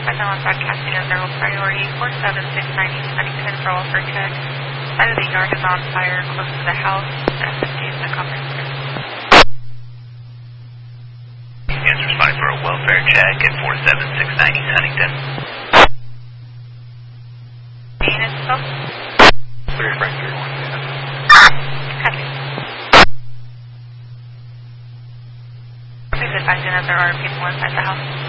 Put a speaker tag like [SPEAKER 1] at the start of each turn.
[SPEAKER 1] 591 broadcasting as zero priority 47690 Huntington for welfare check. Side of the yard is on fire close to the house. SFD is the conference room.
[SPEAKER 2] Answers 5 for a welfare check at 47690 Huntington.
[SPEAKER 1] Unit itself?
[SPEAKER 3] 3 Frank 31.
[SPEAKER 1] Copy. Please advise that there are people inside the house.